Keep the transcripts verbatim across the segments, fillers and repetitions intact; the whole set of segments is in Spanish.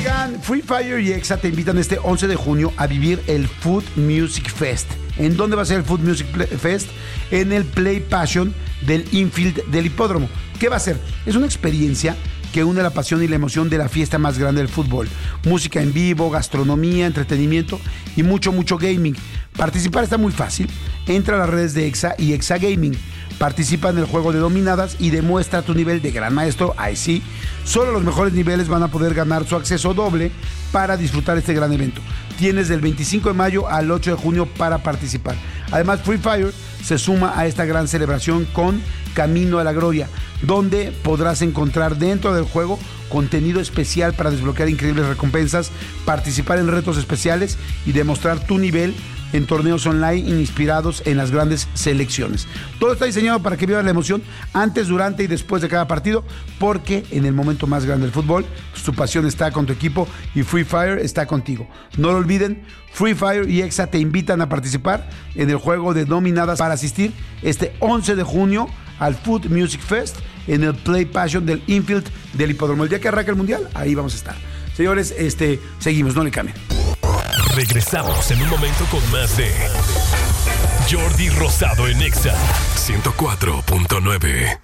Oigan, Free Fire y Exa te invitan este once de junio a vivir el Food Music Fest. ¿En dónde va a ser el Food Music Fest? En el Play Passion del infield del hipódromo. ¿Qué va a ser? Es una experiencia que une la pasión y la emoción de la fiesta más grande del fútbol. Música en vivo, gastronomía, entretenimiento y mucho, mucho gaming. Participar está muy fácil. Entra a las redes de Exa y Exa Gaming. Participa en el juego de dominadas y demuestra tu nivel de gran maestro. Ahí sí, solo los mejores niveles van a poder ganar su acceso doble para disfrutar este gran evento. Tienes del veinticinco de mayo al ocho de junio para participar. Además, Free Fire se suma a esta gran celebración con Camino a la Gloria, donde podrás encontrar dentro del juego contenido especial para desbloquear increíbles recompensas, participar en retos especiales y demostrar tu nivel en torneos online inspirados en las grandes selecciones. Todo está diseñado para que vivas la emoción antes, durante y después de cada partido, porque en el momento más grande del fútbol, pues, tu pasión está con tu equipo y Free Fire está contigo. No lo olviden, Free Fire y Exa te invitan a participar en el juego de nominadas para asistir este once de junio al Food Music Fest en el Play Passion del infield del hipódromo. El día que arranca el mundial, ahí vamos a estar. Señores, este, seguimos, no le cambien. Regresamos en un momento con más de Jordi Rosado en Exa ciento cuatro punto nueve.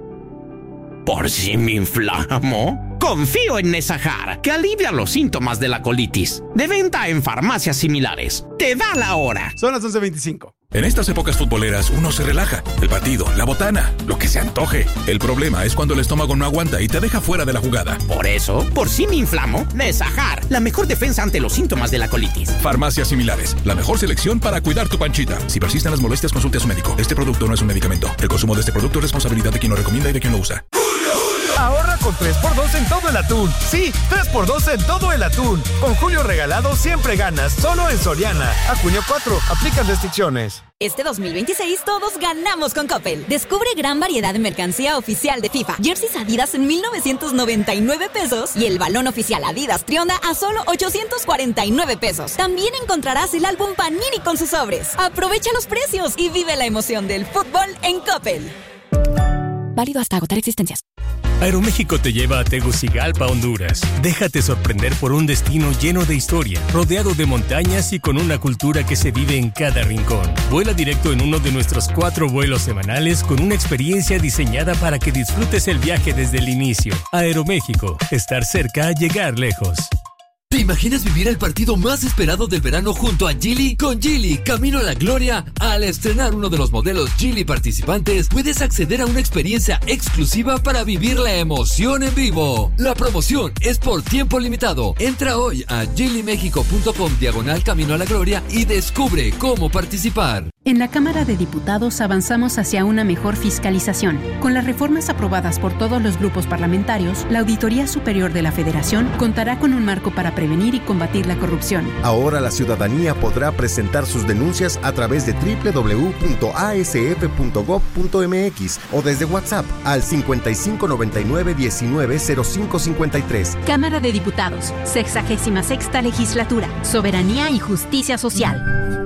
¿Por si me inflamo? Confío en Nesajar, que alivia los síntomas de la colitis. De venta en farmacias similares. Te da la hora. Son las once veinticinco. En estas épocas futboleras uno se relaja. El partido, la botana, lo que se antoje. El problema es cuando el estómago no aguanta y te deja fuera de la jugada. Por eso, por si me inflamo, Nesajar, la mejor defensa ante los síntomas de la colitis. Farmacias similares, la mejor selección para cuidar tu panchita. Si persisten las molestias, consulte a su médico. Este producto no es un medicamento. El consumo de este producto es responsabilidad de quien lo recomienda y de quien lo usa. Ahorra con tres por dos en todo el atún. Sí, tres por dos en todo el atún. Con Julio Regalado siempre ganas, solo en Soriana. A junio cuatro, aplican restricciones. Este dos mil veintiséis todos ganamos con Coppel. Descubre gran variedad de mercancía oficial de FIFA. Jerseys Adidas en mil novecientos noventa y nueve pesos y el balón oficial Adidas Trionda a solo ochocientos cuarenta y nueve pesos. También encontrarás el álbum Panini con sus sobres. Aprovecha los precios y vive la emoción del fútbol en Coppel. Válido hasta agotar existencias. Aeroméxico te lleva a Tegucigalpa, Honduras. Déjate sorprender por un destino lleno de historia, rodeado de montañas y con una cultura que se vive en cada rincón. Vuela directo en uno de nuestros cuatro vuelos semanales con una experiencia diseñada para que disfrutes el viaje desde el inicio. Aeroméxico, estar cerca, llegar lejos. ¿Te imaginas vivir el partido más esperado del verano junto a Geely? Con Geely, Camino a la Gloria, al estrenar uno de los modelos Geely participantes, puedes acceder a una experiencia exclusiva para vivir la emoción en vivo. La promoción es por tiempo limitado. Entra hoy a geelymexico.com diagonal Camino a la Gloria y descubre cómo participar. En la Cámara de Diputados avanzamos hacia una mejor fiscalización. Con las reformas aprobadas por todos los grupos parlamentarios, la Auditoría Superior de la Federación contará con un marco para prevenir y combatir la corrupción. Ahora la ciudadanía podrá presentar sus denuncias a través de doble u doble u doble u punto a s f punto gob punto m x o desde WhatsApp al cincuenta y cinco noventa y nueve diecinueve cero cinco cincuenta y tres. Cámara de Diputados, sexagésima sexta Legislatura, Soberanía y Justicia Social.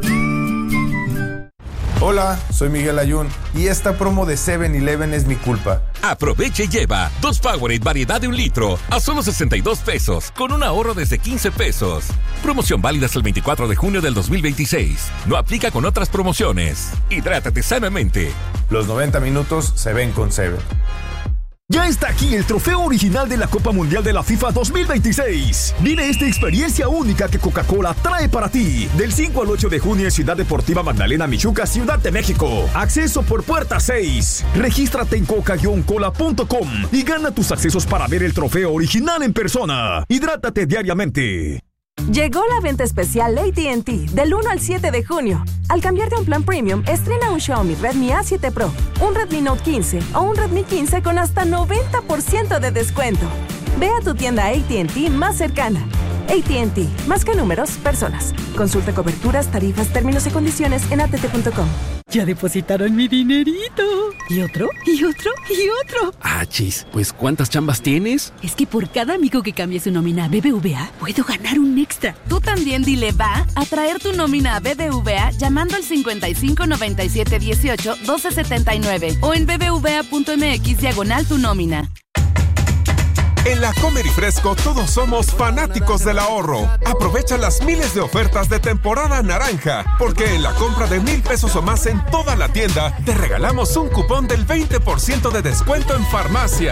Hola, soy Miguel Ayun y esta promo de seven eleven es mi culpa. Aprovecha y lleva dos Powerade variedad de un litro a solo sesenta y dos pesos con un ahorro desde quince pesos. Promoción válida hasta el veinticuatro de junio del dos mil veintiséis. No aplica con otras promociones. Hidrátate sanamente. Los noventa minutos se ven con Seven. Ya está aquí el trofeo original de la Copa Mundial de la FIFA dos mil veintiséis. Vive esta experiencia única que Coca-Cola trae para ti. Del cinco al ocho de junio en Ciudad Deportiva Magdalena Michuca, Ciudad de México. Acceso por puerta seis. Regístrate en coca guion cola punto com y gana tus accesos para ver el trofeo original en persona. Hidrátate diariamente. Llegó la venta especial A T and T del uno al siete de junio. Al cambiar de un plan premium, estrena un Xiaomi Redmi A siete Pro, un Redmi Note quince o un Redmi quince con hasta noventa por ciento de descuento. Ve a tu tienda A T and T más cercana. A T and T, más que números, personas. Consulta coberturas, tarifas, términos y condiciones en a t t punto com. Ya depositaron mi dinerito. ¿Y otro? ¿Y otro? ¿Y otro? Ah, chis, pues ¿cuántas chambas tienes? Es que por cada amigo que cambie su nómina a B B V A, puedo ganar un extra. Tú también dile va a traer tu nómina a B B V A llamando al cincuenta y cinco noventa y siete dieciocho doce setenta y nueve o en b b v a punto m x diagonal tu nómina. En La Comer y Fresco todos somos fanáticos del ahorro. Aprovecha las miles de ofertas de temporada naranja, porque en la compra de mil pesos o más en toda la tienda, te regalamos un cupón del veinte por ciento de descuento en farmacia.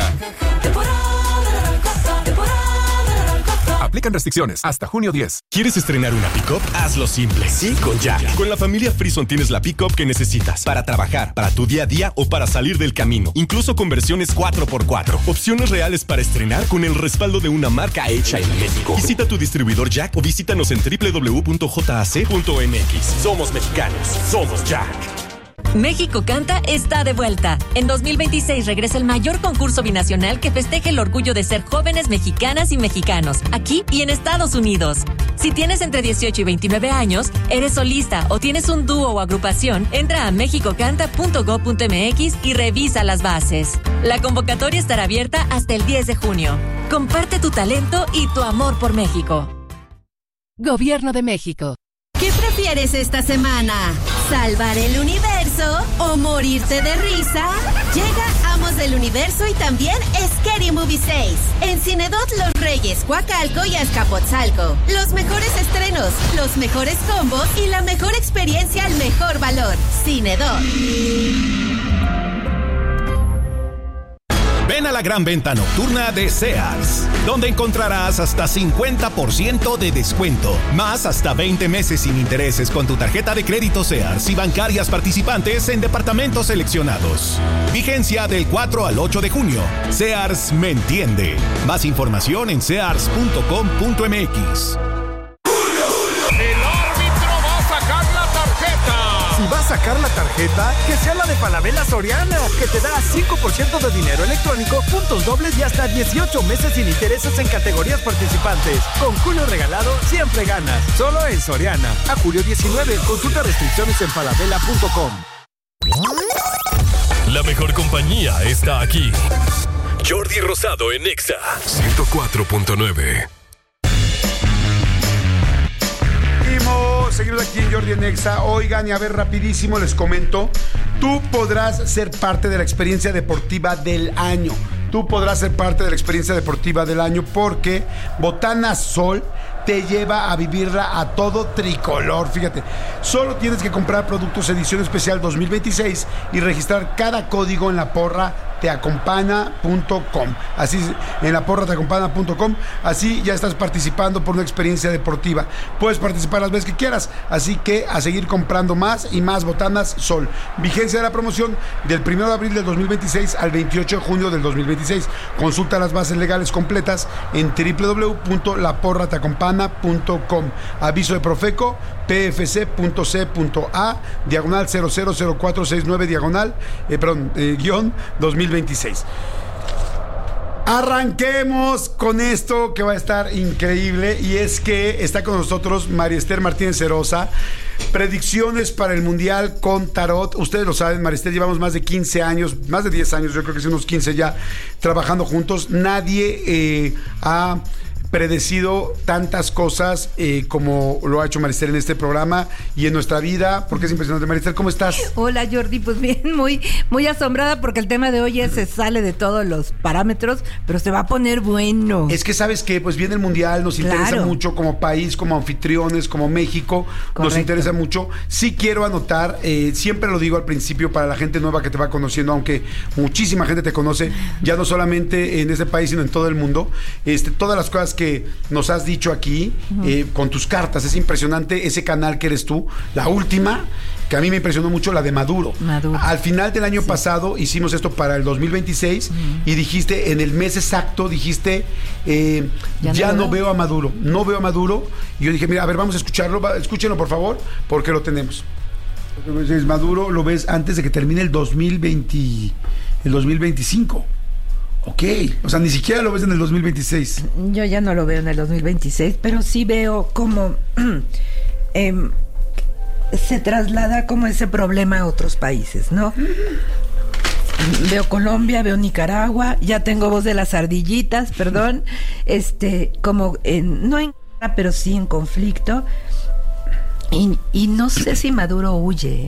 Aplican restricciones hasta junio diez. ¿Quieres estrenar una pick-up? Hazlo simple. Sí, con Jack. Con la familia Frison tienes la pick-up que necesitas para trabajar, para tu día a día o para salir del camino. Incluso con versiones cuatro por cuatro. Opciones reales para estrenar con el respaldo de una marca hecha en México. Visita tu distribuidor Jack o visítanos en doble u doble u doble u punto jac punto m x. Somos mexicanos. Somos Jack. México Canta está de vuelta. En dos mil veintiséis regresa el mayor concurso binacional que festeje el orgullo de ser jóvenes mexicanas y mexicanos, aquí y en Estados Unidos. Si tienes entre dieciocho y veintinueve años, eres solista o tienes un dúo o agrupación, entra a mexico canta punto gob punto m x y revisa las bases. La convocatoria estará abierta hasta el diez de junio. Comparte tu talento y tu amor por México. Gobierno de México. ¿Qué prefieres esta semana? ¿Salvar el universo o morirte de risa? Llega Amos del Universo y también Scary Movie seis. En Cinedot Los Reyes, Coacalco y Azcapotzalco. Los mejores estrenos, los mejores combos y la mejor experiencia al mejor valor. Cinedot. Ven a la gran venta nocturna de Sears, donde encontrarás hasta cincuenta por ciento de descuento, más hasta veinte meses sin intereses con tu tarjeta de crédito Sears y bancarias participantes en departamentos seleccionados. Vigencia del cuatro al ocho de junio. Sears me entiende. Más información en sears punto com punto m x. Si va a sacar la tarjeta, que sea la de Falabella Soriana, que te da cinco por ciento de dinero electrónico, puntos dobles y hasta dieciocho meses sin intereses en categorías participantes. Con Julio Regalado siempre ganas. Solo en Soriana. A julio diecinueve. Consulta restricciones en falabella punto com. La mejor compañía está aquí. Jordi Rosado en Exa ciento cuatro punto nueve. Seguimos aquí en Jordi en Exa. Oigan, y a ver, rapidísimo les comento. Tú podrás ser parte de la experiencia deportiva del año. Tú podrás ser parte de la experiencia deportiva del año porque Botana Sol te lleva a vivirla a todo tricolor. Fíjate, solo tienes que comprar productos edición especial dos mil veintiséis y registrar cada código en la porra teacompana punto com. Así, en la porra teacompana punto com. Así ya estás participando por una experiencia deportiva. Puedes participar las veces que quieras. Así que a seguir comprando más y más Botanas Sol. Vigencia de la promoción del primero de abril del dos mil veintiséis al veintiocho de junio del dos mil veintiséis. Consulta las bases legales completas en doble u doble u doble u punto la porra teacompana punto com. Aviso de Profeco, p f c punto c punto a, diagonal cero cero cero cuatro seis nueve, diagonal, eh, perdón, eh, guión dos mil veintiséis. Arranquemos con esto que va a estar increíble, y es que está con nosotros María Esther Martínez Cerosa. Predicciones para el Mundial con Tarot. Ustedes lo saben, María Esther, llevamos más de quince años, más de diez años, yo creo que son unos quince ya, trabajando juntos. Nadie eh, ha predecido tantas cosas eh, como lo ha hecho María Esther en este programa y en nuestra vida, porque es impresionante. María Esther, ¿cómo estás? Hola, Jordi, pues bien, muy, muy asombrada porque el tema de hoy es, se sale de todos los parámetros, pero se va a poner bueno. Es que, ¿sabes qué? Pues viene el Mundial, nos interesa claro. mucho como país, como anfitriones, como México, Correcto. Nos interesa mucho. Sí quiero anotar, eh, siempre lo digo al principio para la gente nueva que te va conociendo, aunque muchísima gente te conoce, ya no solamente en este país, sino en todo el mundo, este, todas las cosas que nos has dicho aquí, uh-huh. eh, con tus cartas. Es impresionante ese canal que eres tú. La última, que a mí me impresionó mucho, la de Maduro. Maduro. Al final del año sí. pasado hicimos esto para el dos mil veintiséis, uh-huh. y dijiste, en el mes exacto, dijiste, eh, ya, ya no, no veo a Maduro, no veo a Maduro. Y yo dije, mira, a ver, vamos a escucharlo, escúchenlo por favor, porque lo tenemos. Maduro lo ves antes de que termine el dos mil veinte, el dos mil veinticinco. Ok, o sea, ni siquiera lo ves en el dos mil veintiséis. Yo ya no lo veo en el dos mil veintiséis, pero sí veo cómo eh, se traslada como ese problema a otros países, ¿no? Veo Colombia, veo Nicaragua, ya tengo voz de las ardillitas, perdón, este, como en, no en guerra, pero sí en conflicto, y, y no sé si Maduro huye, ¿eh?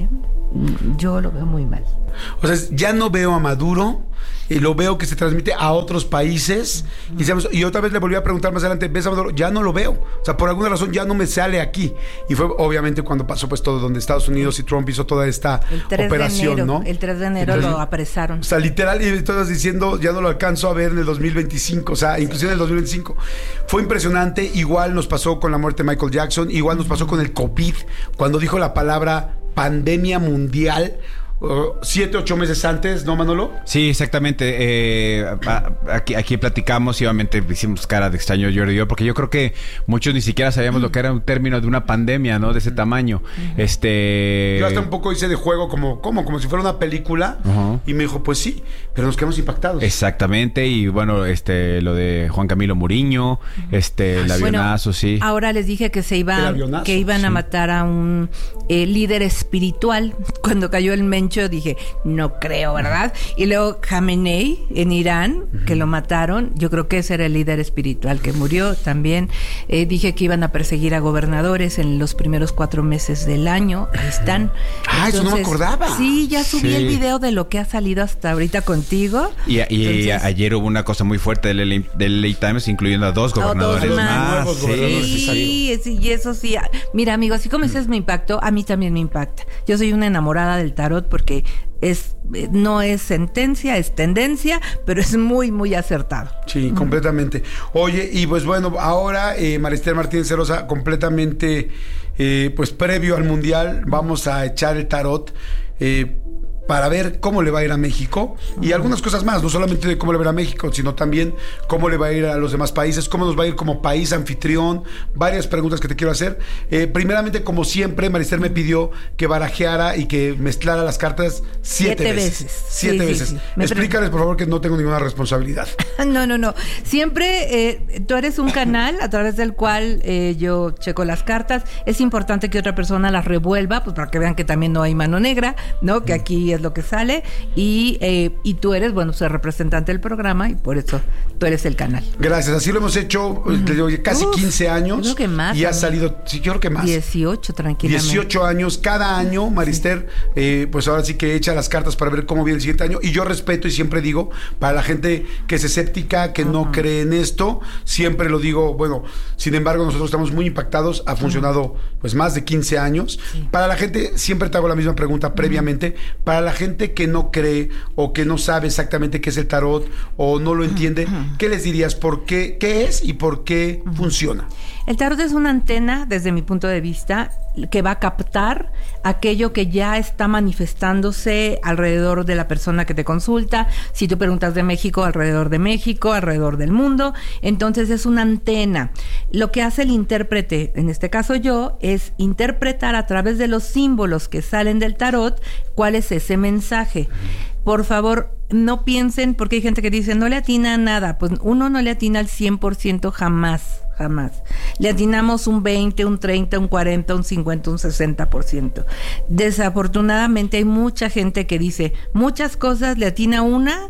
yo lo veo muy mal. O sea, ya no veo a Maduro, y lo veo que se transmite a otros países. Y, digamos, y otra vez le volví a preguntar más adelante, ¿ves a Maduro? Ya no lo veo. O sea, por alguna razón ya no me sale aquí. Y fue obviamente cuando pasó pues todo, donde Estados Unidos y Trump hizo toda esta el tres operación, de enero, ¿no? El tres de enero Entonces, lo apresaron. O sea, literal, y todas diciendo, ya no lo alcanzo a ver en el dos mil veinticinco. O sea, inclusive en el dos mil veinticinco. Fue impresionante. Igual nos pasó con la muerte de Michael Jackson. Igual nos pasó con el COVID. Cuando dijo la palabra pandemia mundial. Uh, siete, ocho meses antes, ¿no, Manolo? Sí, exactamente. Eh, aquí, aquí platicamos y obviamente hicimos cara de extraño Jordi y yo, porque yo creo que muchos ni siquiera sabíamos mm. lo que era un término de una pandemia, ¿no? De ese tamaño. Mm. Este... Yo hasta un poco hice de juego como, como, como si fuera una película. Uh-huh. Y me dijo, pues sí, pero nos quedamos impactados. Exactamente. Y bueno, este, lo de Juan Camilo Muriño, uh-huh. este, el avionazo, bueno, sí. Ahora les dije que se iba, que iban sí. a matar a un eh, líder espiritual. Cuando cayó el men yo dije, no creo, ¿verdad? Y luego Khamenei en Irán, uh-huh. que lo mataron, yo creo que ese era el líder espiritual que murió también. Eh, dije que iban a perseguir a gobernadores en los primeros cuatro meses del año. Ahí están. Ah, Entonces, eso no me acordaba. Sí, ya subí sí. el video de lo que ha salido hasta ahorita contigo. Y, y Entonces, ayer hubo una cosa muy fuerte del L A, del L A Times, incluyendo a dos gobernadores dos más. más. Sí, sí, sí, y eso sí. Mira, amigo, así como dices me impactó, a mí también me impacta. Yo soy una enamorada del tarot porque es no es sentencia, es tendencia, pero es muy, muy acertado. Sí, completamente. Oye, y pues bueno, ahora eh, Maristela Martínez Cerosa, completamente eh, pues previo al Mundial, vamos a echar el tarot eh, para ver cómo le va a ir a México y algunas cosas más, no solamente de cómo le va a ir a México, sino también cómo le va a ir a los demás países, cómo nos va a ir como país anfitrión, varias preguntas que te quiero hacer. Eh, primeramente, como siempre, Maristela me pidió que barajeara y que mezclara las cartas siete, siete veces. veces. Siete sí, veces. Sí, sí. Explícales, por favor, que no tengo ninguna responsabilidad. No, no, no. Siempre eh, tú eres un canal a través del cual eh, yo checo las cartas. Es importante que otra persona las revuelva, pues para que vean que también no hay mano negra, ¿no? Que aquí es lo que sale y, eh, y tú eres, bueno, pues el representante del programa y por eso tú eres el canal. Gracias, así lo hemos hecho uh-huh. casi Uf, quince años. Yo creo que más. Y ha salido, sí, yo creo que más. dieciocho, tranquilamente. dieciocho años, cada año, Marister, sí. eh, pues ahora sí que echa las cartas para ver cómo viene el siguiente año. Y yo respeto y siempre digo, para la gente que es escéptica, que uh-huh. no cree en esto, siempre lo digo, bueno, sin embargo, nosotros estamos muy impactados, ha funcionado uh-huh. pues más de quince años. Sí. Para la gente, siempre te hago la misma pregunta uh-huh. previamente, para la gente que no cree o que no sabe exactamente qué es el tarot o no lo entiende, uh-huh. ¿qué les dirías? ¿Por qué? ¿Qué es y por qué uh-huh. funciona? El tarot es una antena, desde mi punto de vista, que va a captar aquello que ya está manifestándose alrededor de la persona que te consulta. Si tú preguntas de México, alrededor de México, alrededor del mundo. Entonces es una antena. Lo que hace el intérprete, en este caso yo, es interpretar a través de los símbolos que salen del tarot cuál es ese mensaje. Por favor, no piensen, porque hay gente que dice, no le atina a nada. Pues uno no le atina al cien por ciento jamás, jamás. Le atinamos un veinte, un treinta, un cuarenta, un cincuenta, un sesenta por ciento. Desafortunadamente hay mucha gente que dice muchas cosas, le atina una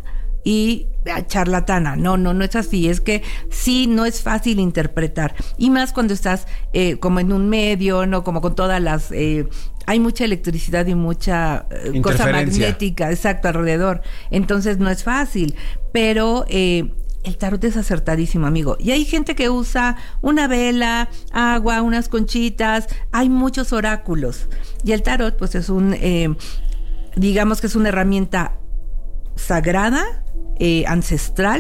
y charlatana. No, no, no es así. Es que sí, no es fácil interpretar. Y más cuando estás eh, como en un medio, ¿no? Como con todas las... Eh, hay mucha electricidad y mucha eh, cosa magnética, exacto, alrededor. Entonces no es fácil. Pero... Eh, el tarot es acertadísimo, amigo. Y hay gente que usa una vela, agua, unas conchitas. Hay muchos oráculos. Y el tarot, pues es un... Eh, digamos que es una herramienta sagrada, eh, ancestral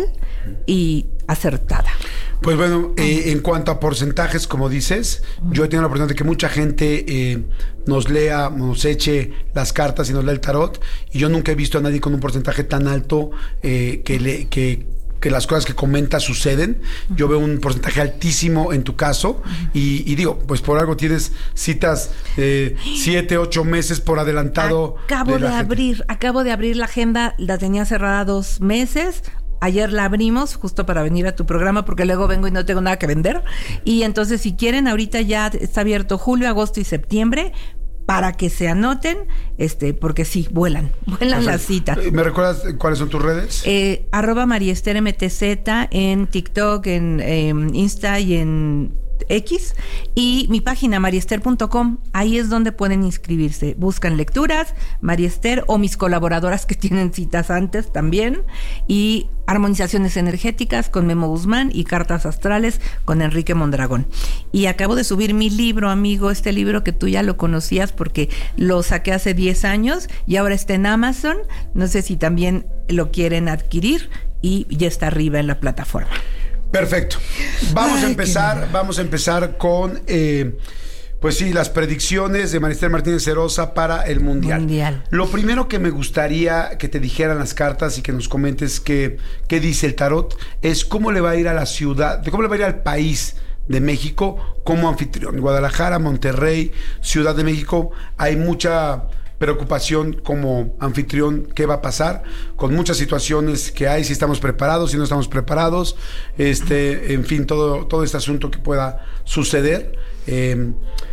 y acertada. Pues bueno, eh, en cuanto a porcentajes, como dices, yo he tenido la oportunidad de que mucha gente eh, nos lea, nos eche las cartas y nos lea el tarot, y yo nunca he visto a nadie con un porcentaje tan alto eh, que le... que que las cosas que comentas suceden. Yo veo un porcentaje altísimo en tu caso y, y digo, pues por algo tienes citas eh, siete, ocho meses por adelantado. Acabo de, de abrir, gente. acabo de abrir la agenda, la tenía cerrada dos meses. Ayer la abrimos justo para venir a tu programa porque luego vengo y no tengo nada que vender. Y entonces si quieren, ahorita ya está abierto julio, agosto y septiembre para que se anoten, este, porque sí, vuelan, vuelan las citas. ¿Me recuerdas cuáles son tus redes? Eh, arroba Mariester M T Z en TikTok, en eh, Insta y en X, y mi página mariester punto com, ahí es donde pueden inscribirse. Buscan lecturas, Mariester, o mis colaboradoras que tienen citas antes también, y armonizaciones energéticas con Memo Guzmán y cartas astrales con Enrique Mondragón. Y acabo de subir mi libro, amigo, este libro que tú ya lo conocías porque lo saqué hace diez años y ahora está en Amazon. No sé si también lo quieren adquirir y ya está arriba en la plataforma. Perfecto. Vamos Ay, a empezar, vamos a empezar con eh, pues sí, las predicciones de Marister Martínez Cerosa para el Mundial. Mundial. Lo primero que me gustaría que te dijeran las cartas y que nos comentes qué, qué dice el tarot es cómo le va a ir a la ciudad, cómo le va a ir al país de México como anfitrión. Guadalajara, Monterrey, Ciudad de México, hay mucha preocupación como anfitrión, qué va a pasar, con muchas situaciones que hay, si estamos preparados, si no estamos preparados, este, en fin, todo, todo este asunto que pueda suceder. Eh,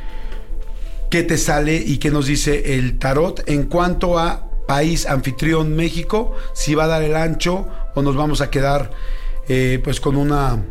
¿Qué te sale y qué nos dice el tarot en cuanto a país anfitrión México? Si va a dar el ancho o nos vamos a quedar eh, pues con una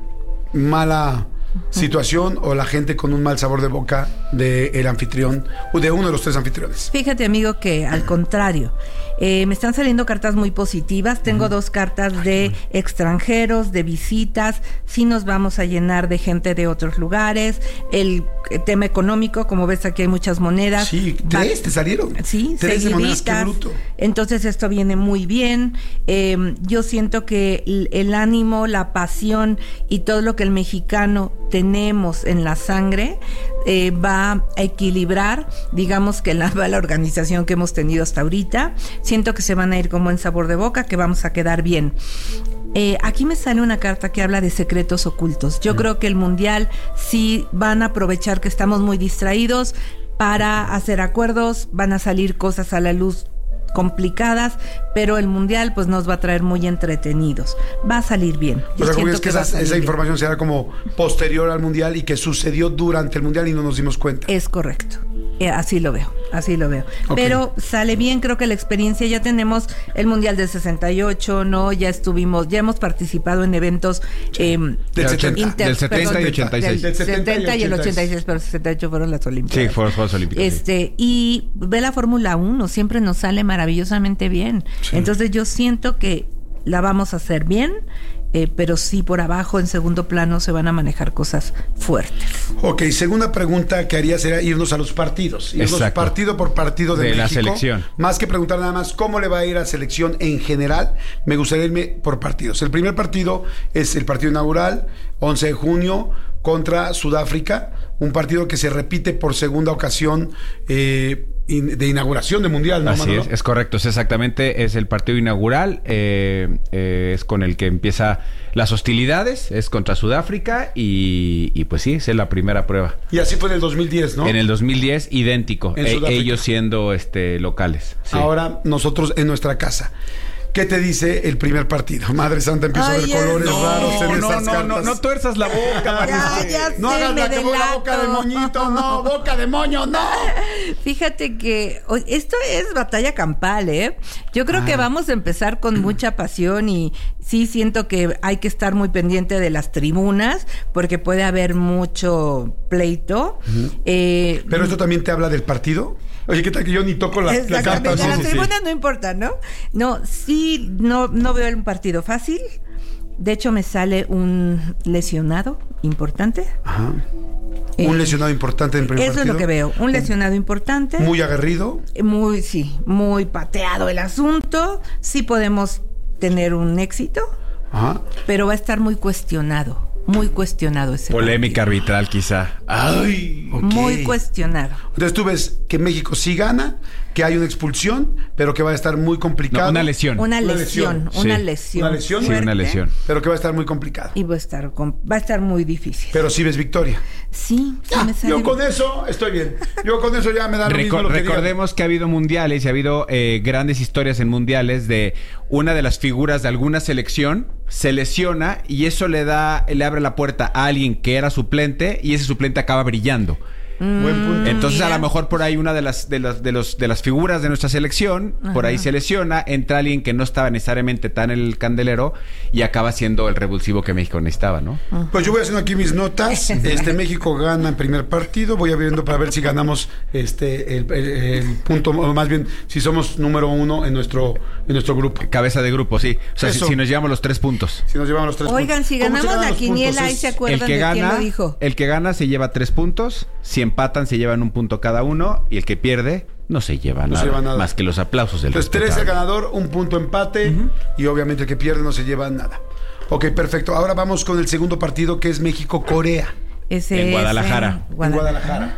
mala situación o la gente con un mal sabor de boca del anfitrión o de uno de los tres anfitriones. Fíjate, amigo, que al contrario, eh, me están saliendo cartas muy positivas. Tengo uh-huh. dos cartas de Ay, extranjeros, de visitas. Sí nos vamos a llenar de gente de otros lugares. El tema económico, como ves, aquí hay muchas monedas. Sí, tres te salieron. Sí, tres de monedas, qué bruto. Entonces esto viene muy bien. Eh, yo siento que el, el ánimo, la pasión y todo lo que el mexicano tenemos en la sangre eh, va a equilibrar, digamos, que la mala organización que hemos tenido hasta ahorita. Siento que se van a ir con buen sabor de boca, que vamos a quedar bien. Eh, aquí me sale una carta que habla de secretos ocultos. Yo mm. creo que el Mundial sí van a aprovechar que estamos muy distraídos para hacer acuerdos, van a salir cosas a la luz complicadas, pero el Mundial pues nos va a traer muy entretenidos. Va a salir bien. Yo o sea, como es que, que esa, esa bien. información será como posterior al Mundial y que sucedió durante el Mundial y no nos dimos cuenta. Es correcto. Eh, así lo veo, así lo veo. Okay. Pero sale bien, creo que la experiencia, ya tenemos el Mundial del sesenta y ocho, ¿no? Ya estuvimos, ya hemos participado en eventos eh, del, setenta, inter, del setenta perdón, y ochenta y seis. Del setenta y el ochenta y seis, pero el sesenta y ocho fueron las Olimpiadas. Sí, fueron los Juegos Olímpicos. Este, sí. Y ve la Fórmula uno, siempre nos sale maravillosamente bien. Sí. Entonces yo siento que la vamos a hacer bien. Eh, pero sí por abajo, en segundo plano, se van a manejar cosas fuertes. Ok, segunda pregunta que haría sería irnos a los partidos. Irnos Exacto. partido por partido de, de México. La selección. Más que preguntar nada más cómo le va a ir a la selección en general, me gustaría irme por partidos. El primer partido es el partido inaugural, once de junio, contra Sudáfrica. Un partido que se repite por segunda ocasión eh, de inauguración de Mundial, ¿no, Así Manolo? es, es correcto, es exactamente, es el partido inaugural, eh, eh, es con el que empieza las hostilidades, es contra Sudáfrica y, y pues sí, es la primera prueba. Y así fue en el dos mil diez, ¿no? En el dos mil diez, idéntico, e- ellos siendo este locales. Sí. Ahora nosotros en nuestra casa. ¿Qué te dice el primer partido? Madre Santa, empiezo Ay, a ver yes. colores no, raros en no, esas no, cartas. No, no, no tuerzas la boca, ya, ya No sé, hagas la, que la boca de moñito, no, boca de moño, no. Fíjate que esto es batalla campal, ¿eh? Yo creo ah. que vamos a empezar con mucha pasión y sí siento que hay que estar muy pendiente de las tribunas porque puede haber mucho pleito. Uh-huh. eh, ¿Pero esto también te habla del partido? Oye, ¿qué tal que yo ni toco la, la carta? Las sí, tribunas sí. no importa, ¿no? No, sí, no, no veo un partido fácil. De hecho, me sale un lesionado importante. Ajá. Eh, un lesionado importante en el primer eso partido. Eso es lo que veo. Un lesionado importante. Muy aguerrido. Muy, sí, muy pateado el asunto. Sí podemos tener un éxito. Ajá. Pero va a estar muy cuestionado. Muy cuestionado ese Polémica partido. Arbitral quizá. Ay, okay. Muy cuestionado. Entonces tú ves que México sí gana, que hay una expulsión, pero que va a estar muy complicado. No, una lesión. Una lesión, una lesión. Una lesión. Sí, una lesión. Pero que va a estar muy complicado. Y va a estar, va a estar muy difícil. Pero sí ves victoria. Sí, sí ah, me sale. Yo con eso estoy bien. Yo con eso ya me da lo Recor- mismo lo que Recordemos digan. que ha habido mundiales y ha habido eh, grandes historias en mundiales de una de las figuras de alguna selección se lesiona y eso le da, le abre la puerta a alguien que era suplente y ese suplente acaba brillando. Mm, Buen punto. Entonces, mira. a lo mejor por ahí una de las de las de los de las figuras de nuestra selección, Ajá. por ahí se lesiona, entra alguien que no estaba necesariamente tan en el candelero y acaba siendo el revulsivo que México necesitaba, ¿no? Pues yo voy haciendo aquí mis notas. Este México gana en primer partido. Voy abriendo para ver si ganamos este el, el, el punto, o más bien si somos número uno en nuestro en nuestro grupo. Cabeza de grupo, sí. O sea, si, Eso. si nos llevamos los tres puntos. Si nos llevamos los tres Oigan, puntos. si ¿Cómo se ganamos ganan la los quiniela, puntos? ahí se Es- acuerdan El que de quién gana, lo dijo. el que gana se lleva tres puntos. Si empatan se llevan un punto cada uno y el que pierde no se lleva, No nada, se lleva nada. más que los aplausos del Entonces, tres el respetable. ganador, un punto empate y obviamente el que pierde no se lleva nada. Ok, perfecto. Ahora vamos con el segundo partido que es México-Corea. Ese En es Guadalajara. en En Guadalajara.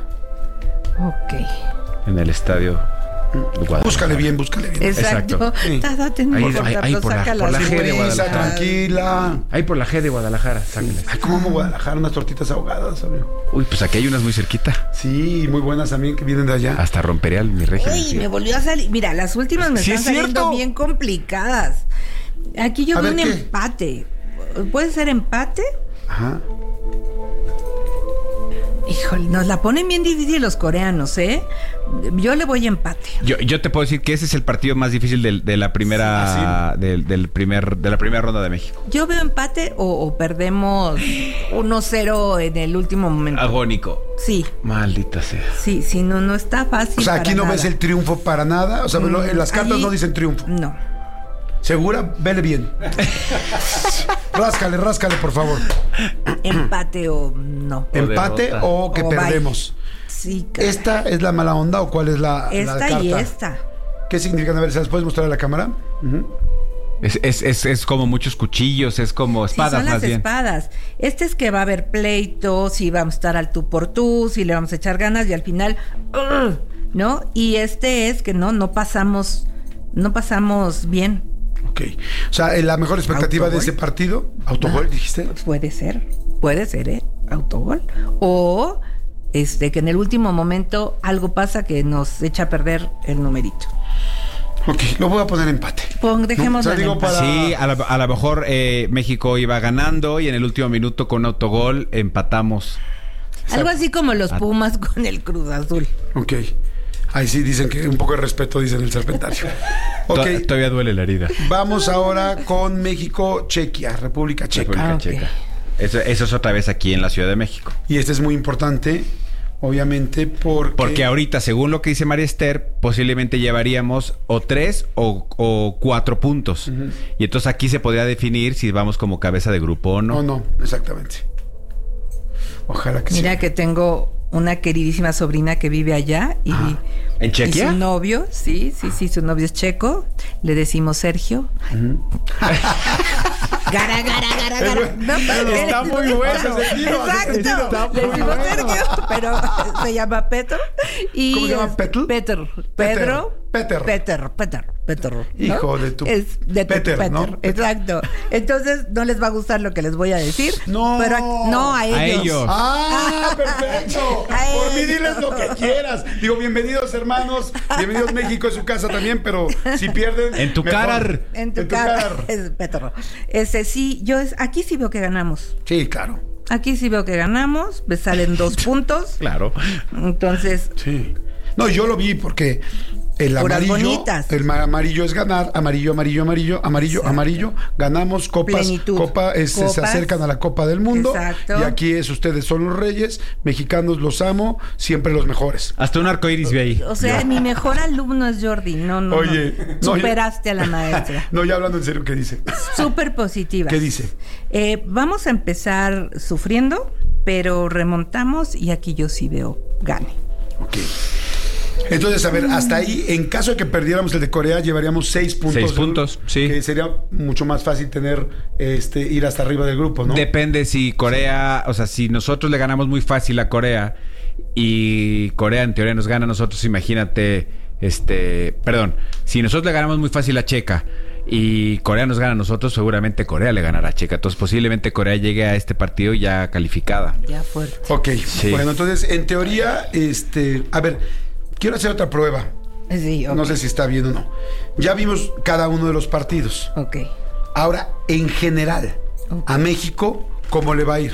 Ok. En el estadio de Guadalajara. Búscale bien, búscale bien. Exacto. Sí. Tada, ten- Ahí, por ahí, favor, ahí por la, sácalas. por la G de Luisa, Guadalajara. tranquila. Ahí por la G de Guadalajara, sáquenles. Ay, cómo amo Guadalajara, unas tortitas ahogadas, amigo. Uy, pues aquí hay unas muy cerquita. Sí, muy buenas también que vienen de allá. Hasta rompería mi régimen. Uy, me volvió a salir. Mira, las últimas me Sí, están es saliendo cierto. bien complicadas. Aquí yo A veo ver, un ¿qué? empate. ¿Puede ser empate? Ajá. Híjole, nos la ponen bien difícil los coreanos, ¿eh? Yo le voy a empate. Yo, yo te puedo decir que ese es el partido más difícil del- de, la primera del, del primer de la primera ronda de México. Yo veo empate o, o perdemos uno cero en el último momento. Agónico. Sí, Maldita sea. sí, sí, no, no está fácil. O sea, aquí para no nada. ves el triunfo para nada. O sea, lo- en las cartas ahí- no dicen triunfo. No. ¿Segura? Vele bien. Ráscale, ráscale, por favor. Empate o no. ¿Empate derrota. o que O bye. perdemos? Sí, caray. ¿Esta es la mala onda o cuál es la, la Esta carta? y esta. ¿Qué significan? A ver, ¿se las puedes mostrar a la cámara? Ujú. Es, es, es, es como muchos cuchillos, es como Sí, espadas son más las bien. espadas. Este es que va a haber pleito, si vamos a estar al tú por tú, si le vamos a echar ganas y al final, ¡ugh! ¿no? Y este es que no, no pasamos, no pasamos bien. Ok. O sea, la mejor expectativa de ¿Autogol? ese partido, autogol, dijiste. Puede ser, puede ser, ¿eh? Autogol. O este que en el último momento algo pasa que nos echa a perder el numerito. Ok, lo voy a poner empate. Pon, dejémoslo O sea, en digo, empate. para- Sí, a lo, a lo mejor eh, México iba ganando y en el último minuto con autogol empatamos. Algo así como los Pumas con el Cruz Azul. Ok. Ahí sí dicen que un poco de respeto, dicen el serpentario. Ok, To- Todavía duele la herida. vamos ahora con México-Chequia, República Checa. República Ah, ok. Checa. Eso, eso es otra vez aquí en la Ciudad de México. Y este es muy importante, obviamente, porque... Porque ahorita, según lo que dice María Esther, posiblemente llevaríamos o tres o, o cuatro puntos. Y entonces aquí se podría definir si vamos como cabeza de grupo o no. No, no, exactamente. Ojalá que Mira sí. que tengo una queridísima sobrina que vive allá y, ¿En y Chequia? su novio, sí, sí, sí, su novio es checo, le decimos Sergio. Gara, gara, gara, gara. No, pero- Está muy bueno. Hace sentido, hace sentido. Exacto. Le decimos Sergio, pero se llama Petro. Y ¿Cómo se llama? es- ¿Petl? Peter. Pedro. Peter. Peter. Peter. Peter. ¿no? Hijo de tu- Es de tu Peter, Peter. ¿no? Exacto. Entonces no les va a gustar lo que les voy a decir. No. Pero a- no a ellos. A ellos. ¡Ah, perfecto! A Por mí ellos. diles lo que quieras. Digo, bienvenidos hermanos, bienvenidos México, es su casa también, pero si pierden... En tu mejor. carar. En tu En tu cara. cara. Es Petro. Ese sí, yo es, aquí sí veo que ganamos. Sí, claro. Aquí sí veo que ganamos. Me salen dos puntos. Claro. Entonces, Sí. No, yo lo vi porque el Puras amarillo, bonitas. el ma- amarillo es ganar, amarillo, amarillo, amarillo, amarillo, Exacto. amarillo, ganamos copas, Plenitud. copa, es- se Copas. acercan a la Copa del Mundo. Exacto. Y aquí es ustedes son los reyes, mexicanos los amo, siempre los mejores. Hasta un arco iris vi ahí. o sea, mi mejor alumno es Jordi. No, no, Oye, no. no, Superaste a la maestra. No, ya hablando en serio, ¿qué dice? Súper positiva. ¿Qué dice? Eh, vamos a empezar sufriendo, pero remontamos y aquí yo sí veo gane. Ok. Entonces, a ver, hasta ahí, en caso de que perdiéramos el de Corea, llevaríamos seis puntos. Seis puntos, sí. Que sería mucho más fácil tener, este, ir hasta arriba del grupo, ¿no? Depende si Corea, o sea, si nosotros le ganamos muy fácil a Corea y Corea en teoría nos gana a nosotros, imagínate, este, perdón, si nosotros le ganamos muy fácil a Checa y Corea nos gana a nosotros, seguramente Corea le ganará a Checa. Entonces posiblemente Corea llegue a este partido ya calificada. Ya fuerte. Ok, Sí. bueno, entonces, en teoría, este, a ver, quiero hacer otra prueba. Sí, ok. No sé si está bien o no. Ya vimos cada uno de los partidos. Ok. Ahora, en general, a México, ¿cómo le va a ir?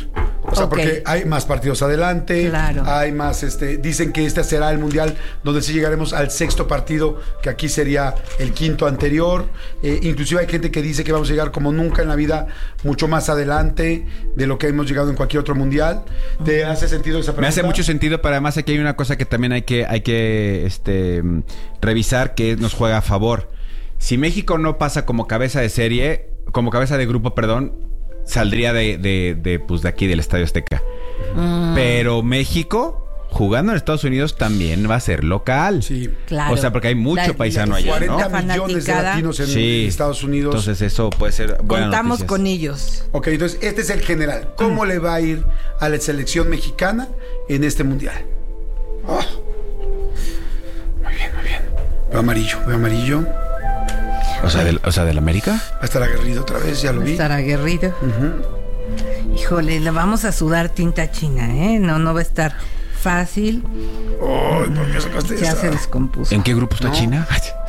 O sea, Okay. porque hay más partidos adelante, Claro. hay más, este, dicen que este será el mundial donde sí llegaremos al sexto partido, que aquí sería el quinto anterior. Eh, inclusive hay gente que dice que vamos a llegar como nunca en la vida, mucho más adelante de lo que hemos llegado en cualquier otro mundial. ¿Te hace sentido esa pregunta? Me hace mucho sentido, pero además aquí hay una cosa que también hay que, hay que este, revisar, que nos juega a favor. Si México no pasa como cabeza de serie, como cabeza de grupo, perdón, saldría de, de, de, pues de aquí, del Estadio Azteca. Mm. Pero México, jugando en Estados Unidos, también va a ser local. Sí. Claro. O sea, porque hay mucho La- paisano la- allá, cuarenta ¿no? millones de latinos en Sí. Estados Unidos. Entonces eso puede ser buena Contamos noticias. con ellos. Ok, entonces este es el general. ¿Cómo le va a ir a la selección mexicana en este mundial? Oh. Muy bien, muy bien. Veo amarillo, veo amarillo. O sea, del, o sea, ¿del América? Va a estar aguerrido otra vez, ya lo vi. Estar aguerrido. Híjole, le vamos a sudar tinta china, ¿eh? No, no va a estar fácil. Oh, ¿por qué sacaste Ya esa? se descompuso. ¿En qué grupo está No. China?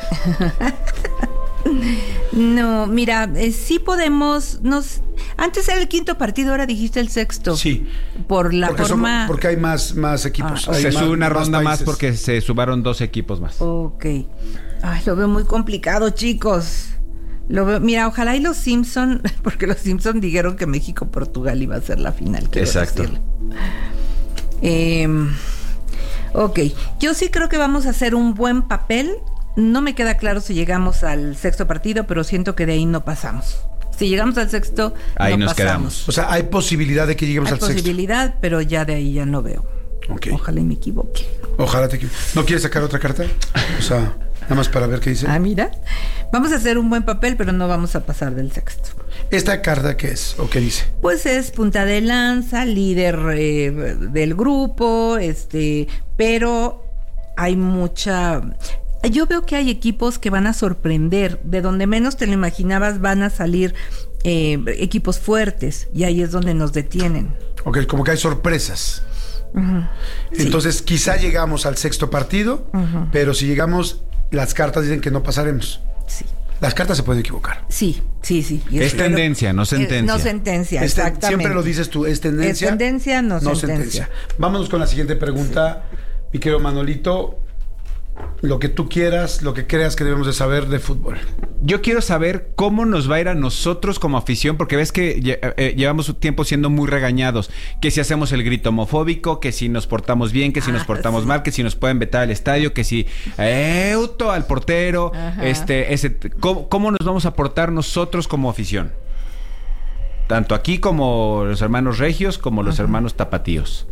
No, mira, eh, sí podemos. Nos antes era el quinto partido, ahora dijiste el sexto. Sí. Por la porque, forma. somos- porque hay más, más equipos. Ah, hay Se más- sube una más ronda más países. porque se subaron dos equipos más. Ok. Ay, lo veo muy complicado, chicos. Lo veo, mira, ojalá y los Simpson, porque los Simpson dijeron que México-Portugal iba a ser la final. quiero Exacto. decirle. Eh, ok, yo sí creo que vamos a hacer un buen papel. No me queda claro si llegamos al sexto partido, pero siento que de ahí no pasamos. Si llegamos al sexto, Ahí no nos pasamos. quedamos. O sea, hay posibilidad de que lleguemos Hay al sexto. posibilidad, pero ya de ahí ya no veo. Ok. Ojalá y me equivoque. Ojalá te equivoques. ¿No quieres sacar otra carta? O sea, nada más para ver qué dice. Ah, mira. Vamos a hacer un buen papel, pero no vamos a pasar del sexto. ¿Esta carta qué es? ¿O qué dice? Pues es punta de lanza, líder eh, del grupo, este, pero hay mucha. Yo veo que hay equipos que van a sorprender, de donde menos te lo imaginabas van a salir eh, equipos fuertes y ahí es donde nos detienen. Ok, como que hay sorpresas. Ujú. Entonces, quizá llegamos al sexto partido, Ujú. pero si llegamos, las cartas dicen que no pasaremos. Sí. Las cartas se pueden equivocar. Sí, sí, sí. Y Es espero- tendencia, no eh, sentencia. no sentencia, Este, exactamente. siempre lo dices tú, es tendencia. Es tendencia, no, no sentencia. sentencia. Vámonos con la siguiente pregunta, mi querido Manolito. Lo que tú quieras, lo que creas que debemos de saber de fútbol. Yo quiero saber cómo nos va a ir a nosotros como afición, porque ves que lle- eh, llevamos tiempo siendo muy regañados. Que si hacemos el grito homofóbico, que si nos portamos bien, que si nos Ah, portamos sí. mal, que si nos pueden vetar al estadio, que si euto al portero. Ajá. Este, ese, ¿cómo, ¿Cómo nos vamos a portar nosotros como afición? Tanto aquí como los hermanos regios, como los hermanos tapatíos.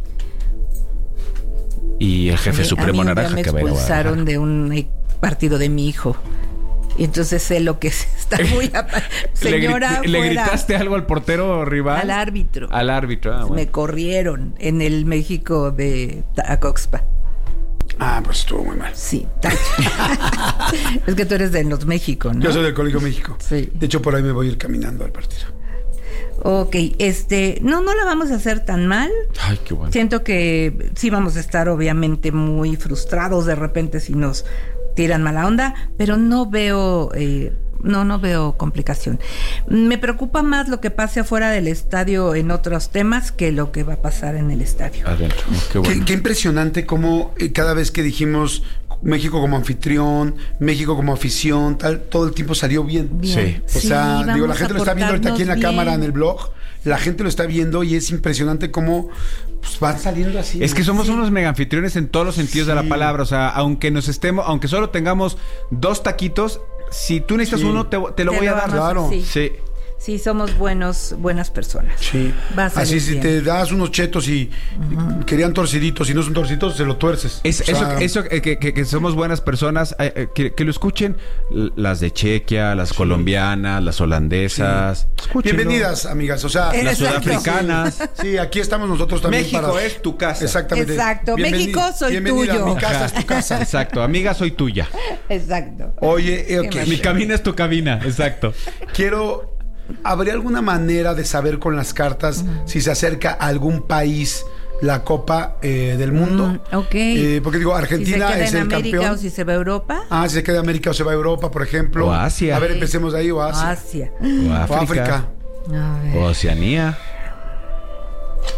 Y el jefe A mí- supremo a mí un día naranja me que va a ir a expulsaron Guadalajara. de un eh, partido de mi hijo. Y entonces sé lo que es estar muy apa- señora ¿Le, gri- ¿Le fuera. gritaste algo al portero rival? Al árbitro. Al árbitro, ah, bueno. Me corrieron en el México de Acoxpa. Ah, pues estuvo muy mal. Sí, tacho. Es que tú eres de los México, ¿no? Yo soy del Colegio México. Sí. De hecho, por ahí me voy a ir caminando al partido. Ok, este, no, no la vamos a hacer tan mal. Ay, qué bueno. Siento que sí vamos a estar obviamente muy frustrados de repente si nos tiran mala onda, pero no veo, eh, no, no veo complicación. Me preocupa más lo que pase afuera del estadio en otros temas que lo que va a pasar en el estadio. Adentro, qué bueno. Qué, qué impresionante cómo eh, cada vez que dijimos México como anfitrión, México como afición, tal, todo el tiempo salió bien. Bien. O Sí, sea, digo, la vamos gente a lo está viendo ahorita aquí en la portarnos cámara, bien. en el blog. La gente lo está viendo y es impresionante cómo pues, van saliendo así. Es ¿no? que somos unos mega anfitriones en todos los sentidos de la Sí. palabra. O sea, aunque nos estemos, aunque solo tengamos dos taquitos, si tú necesitas Sí. uno, te, te lo Te voy lo a dar. vamos a- Claro. sí. Sí. Sí, somos buenos, buenas personas. Sí. Va a salir Así si bien. te das unos chetos y querían torciditos, si no son torciditos, se lo tuerces. Es, O sea, eso, eso eh, que, que- que somos buenas personas, eh, eh, que, que lo escuchen l- las de Chequia, las colombianas, las holandesas. Escúchenlo. Bienvenidas, amigas. O sea, Las Exacto. sudafricanas. sí, aquí estamos nosotros también. México para- es tu casa. Exactamente. Exacto. Bienveni- México, soy bienvenida, tuyo. Mi casa es tu casa. Exacto. Amiga, soy tuya. Exacto. Oye, eh, ok. Qué Mi cabina es tu cabina. Exacto. Quiero. ¿Habría alguna manera de saber con las cartas si se acerca a algún país la Copa eh, del Mundo? Mm, ok. Eh, porque digo, Si se Argentina queda es en el América campeón. o si se va a Europa. Ah, si se queda en América o se va a Europa, por ejemplo. O Asia. A ver, empecemos de ahí, o Asia. Asia. O O África. África. A ver. O Oceanía.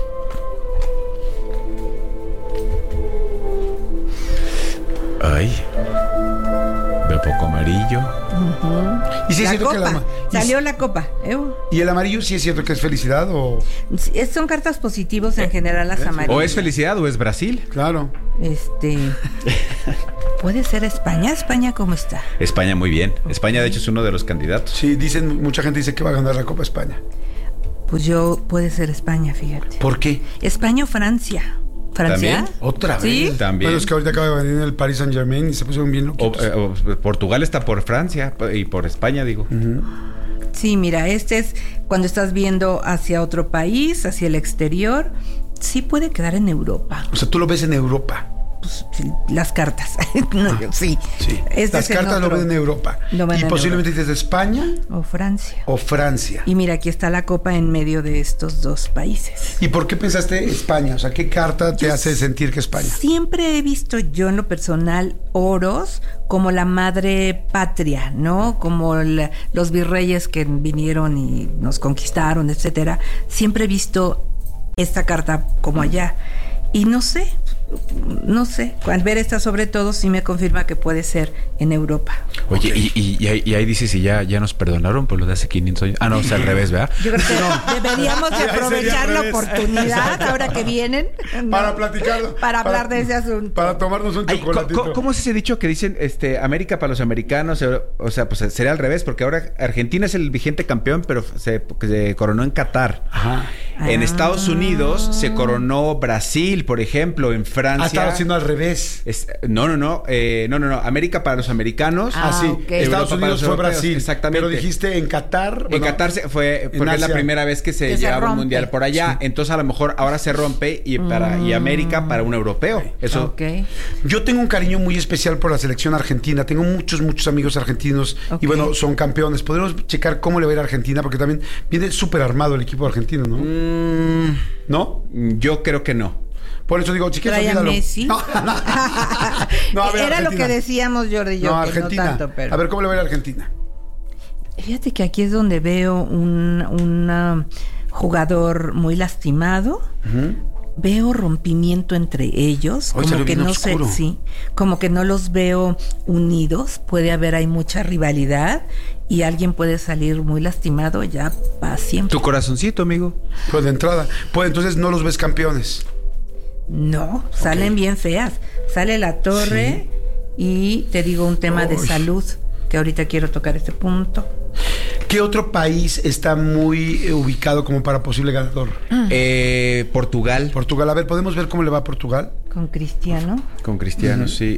Ay. Veo poco amarillo. Uh-huh. Y sí es la cierto copa. que la ma- Salió la copa. ¿eh? ¿Y el amarillo sí es cierto que es felicidad o...? Sí, son cartas positivas en general las amarillas. O es felicidad o es Brasil. Claro. Este... ¿Puede ser España? ¿España cómo está? España muy bien. España de hecho es uno de los candidatos. Sí, dicen, mucha gente dice que va a ganar la Copa España. Pues yo, puede ser España, fíjate. ¿Por qué? España o Francia. ¿Francia? ¿También? ¿Otra ¿Sí? vez? También. Bueno, es que ahorita acaba de venir el Paris Saint Germain y se pusieron bien O, loquitos. eh, o, Portugal está por Francia y por España, digo. Uh-huh. Sí, mira, este es cuando estás viendo hacia otro país, hacia el exterior, sí puede quedar en Europa. O sea, tú lo ves en Europa. Pues, sí, las cartas. No, Ah, sí. Sí. Este Las es en cartas lo otro- ven en Europa. lo ven y en posiblemente dices España O Francia. o Francia. Y mira, aquí está la copa en medio de estos dos países. ¿Y por qué pensaste España? O sea, ¿qué carta te hace sentir que España? Siempre he visto yo en lo personal oros como la madre patria, ¿no? Como la- los virreyes que vinieron y nos conquistaron, etcétera. Siempre he visto esta carta como allá. Y no sé, no sé. Al ver esta sobre todo sí me confirma que puede ser en Europa. Oye, y, y, y ahí, y ahí dices si ya, ya nos perdonaron por lo de hace quinientos años. Ah, no, o sea, al revés, ¿verdad? Yo creo que deberíamos de Sí, ahí sería aprovechar al la revés. oportunidad ahora que vienen. ¿no? Para platicarlo. Para hablar de ese asunto. Para tomarnos un Ay, chocolatito. ¿cómo, ¿Cómo es ese dicho que dicen este, América para los americanos? O sea, pues sería al revés, porque ahora Argentina es el vigente campeón, pero se, se coronó en Qatar. Ajá. En Ah. Estados Unidos se coronó Brasil, por ejemplo, en Francia. Ah, estaba haciendo al revés. Es- no, no, no, eh, no, no, no. América para los americanos. Ah, Ah, sí. ok. Estados Europa para Unidos los fue europeos, Brasil. exactamente. Pero dijiste en Qatar. En bueno, Qatar se fue en porque es la Asia. primera vez que se Que se lleva un rompe. mundial por allá. Entonces a lo mejor ahora se rompe y para y América para un europeo. Eso. Ok. Yo tengo un cariño muy especial por la selección argentina. Tengo muchos, muchos amigos argentinos. Ok. Y bueno, son campeones. Podemos checar cómo le va a ir a Argentina, porque también viene súper armado el equipo argentino, ¿no? Mm, ¿No? yo creo que no. Por eso digo, si quieres, Trae a olvídalo. Messi. No, no. No, a ver, Era lo Argentina. que decíamos Jordi y yo, No, que Argentina. no tanto, pero... A ver, ¿cómo le va a ir a Argentina? Fíjate que aquí es donde veo un una jugador muy lastimado. Veo rompimiento entre ellos, Hoy como salió que bien no sé, oscuro. sí, como que no los veo unidos. Puede haber ahí mucha rivalidad y alguien puede salir muy lastimado ya para siempre. Tu corazoncito, amigo. Pues de entrada. Pues entonces no los ves campeones. No, salen bien feas. Sale la torre y te digo un tema de Uy. salud, que ahorita quiero tocar este punto. ¿Qué otro país está muy eh, ubicado como para posible ganador? Eh, Portugal. Portugal. A ver, ¿podemos ver cómo le va a Portugal? Con Cristiano. Con Cristiano, sí.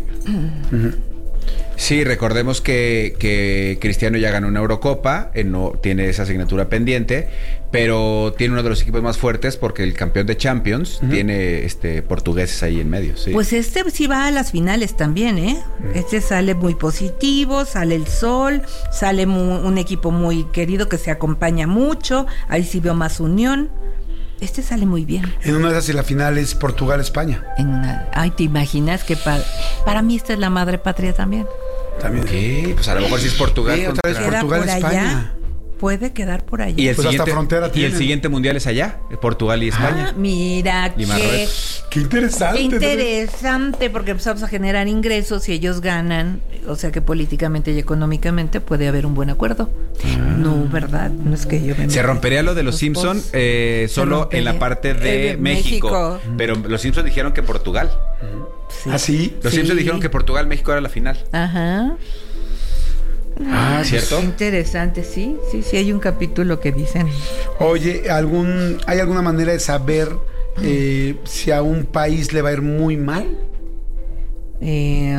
Sí, recordemos que, que Cristiano ya ganó una Eurocopa, eh, no tiene esa asignatura pendiente, pero tiene uno de los equipos más fuertes porque el campeón de Champions tiene este portugueses ahí en medio. Sí. Pues este sí va a las finales también, ¿eh? Este sale muy positivo, sale el sol, sale mu- un equipo muy querido que se acompaña mucho, ahí sí veo más unión. Este sale muy bien. En una de esas y la final es Portugal-España. En una, ay, ¿te imaginas que pa- para mí esta es la madre patria también? También. ¿Qué? Pues a lo mejor sí es Portugal. Sí, otra vez contra- Queda por Portugal-España. allá, puede quedar por allá. Y el, Pues hasta siguiente, frontera y el tienen. siguiente mundial es allá, Portugal y España. Ah, mira, Y qué, Marruecos. Qué interesante. qué interesante, porque empezamos a generar ingresos y ellos ganan, o sea que políticamente y económicamente puede haber un buen acuerdo. No, ¿verdad? No es que yo me Se meta. rompería lo de los, Los Simpson posts. eh, Se solo rompería. en la parte de Eh, México. México. Pero los Simpsons dijeron que Portugal. Sí. ¿Ah, sí? Los Sí. Simpsons dijeron que Portugal, México era la final. Ajá. Ah, ¿cierto? Interesante, sí, sí, sí, hay un capítulo que dicen. Oye, ¿algún, ¿hay alguna manera de saber eh, si a un país le va a ir muy mal? Eh,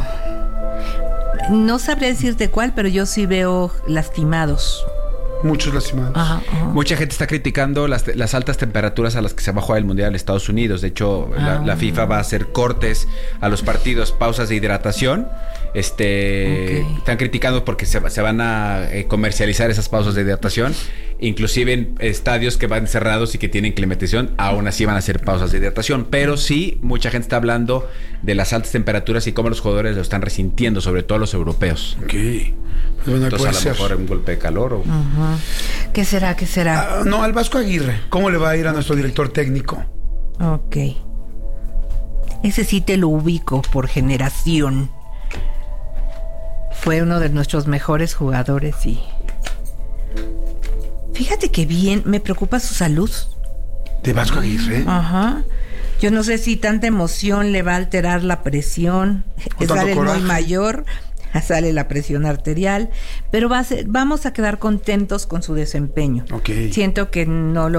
no sabría decirte cuál, pero yo sí veo lastimados. Muchos lastimados. Ajá, ajá. Mucha gente está criticando las, las altas temperaturas a las que se va a jugar el Mundial en Estados Unidos. De hecho, la, Ah. la FIFA va a hacer cortes a los partidos, pausas de hidratación. Este, Ok. Están criticando porque se, va- se van a eh, comercializar esas pausas de hidratación. Inclusive en estadios que van cerrados y que tienen climatización, aún así van a hacer pausas de hidratación. Pero sí, mucha gente está hablando de las altas temperaturas y cómo los jugadores lo están resintiendo, sobre todo los europeos. Ok. Pues bueno, Entonces puede a lo ser. mejor un golpe de calor o... Ajá. ¿Qué será? ¿Qué será? Ah, no, al Vasco Aguirre. ¿Cómo le va a ir a nuestro director técnico? Ok. Ese sí te lo ubico por generación. fue uno de nuestros mejores jugadores y fíjate que bien, me preocupa su salud. ¿De Vasco Aguirre? Ajá. Yo no sé si tanta emoción le va a alterar la presión, que sale muy mayor, sale la presión arterial, pero va a ser, vamos a quedar contentos con su desempeño. Okay. Siento que no lo